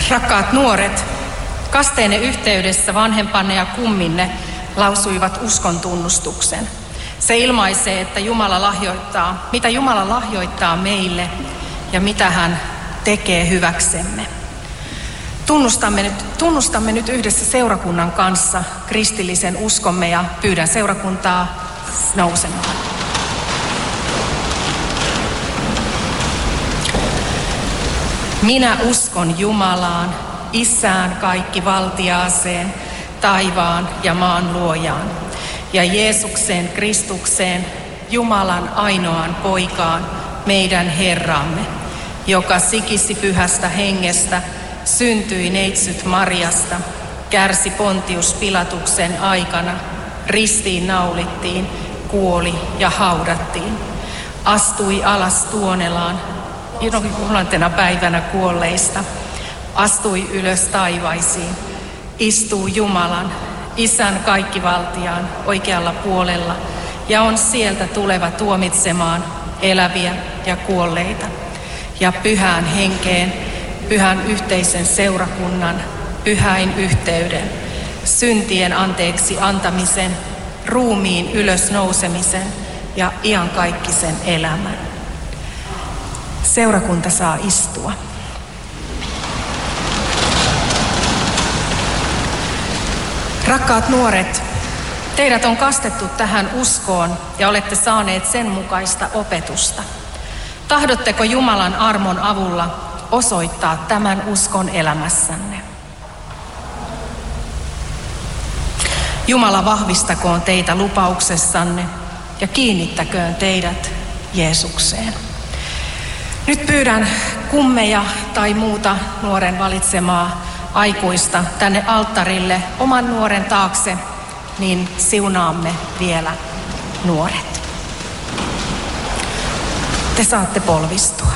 Rakkaat nuoret, kasteenne yhteydessä vanhempanne ja kumminne lausuivat uskon tunnustuksen. Se ilmaisee, että mitä Jumala lahjoittaa meille ja mitä hän tekee hyväksemme. Tunnustamme nyt yhdessä seurakunnan kanssa kristillisen uskomme ja pyydän seurakuntaa nousemaan. Minä uskon Jumalaan, Isään kaikkivaltiaaseen, taivaan ja maan luojaan, ja Jeesukseen Kristukseen, Jumalan ainoaan poikaan, meidän Herramme, joka sikisi pyhästä hengestä, syntyi neitsyt Mariasta, kärsi Pontius Pilatuksen aikana, ristiin naulittiin, kuoli ja haudattiin, astui alas Tuonelaan, kolmantena päivänä kuolleista, astui ylös taivaisiin, istuu Jumalan, Isän kaikkivaltiaan oikealla puolella ja on sieltä tuleva tuomitsemaan eläviä ja kuolleita. Ja pyhään henkeen, pyhän yhteisen seurakunnan, pyhäin yhteyden, syntien anteeksi antamisen, ruumiin ylösnousemisen ja iankaikkisen elämän. Seurakunta saa istua. Rakkaat nuoret, teidät on kastettu tähän uskoon ja olette saaneet sen mukaista opetusta. Tahdotteko Jumalan armon avulla osoittaa tämän uskon elämässänne? Jumala vahvistakoon teitä lupauksessanne ja kiinnittäköön teidät Jeesukseen. Nyt pyydän kummeja tai muuta nuoren valitsemaa aikuista tänne alttarille oman nuoren taakse, niin siunaamme vielä nuoret. Te saatte polvistua.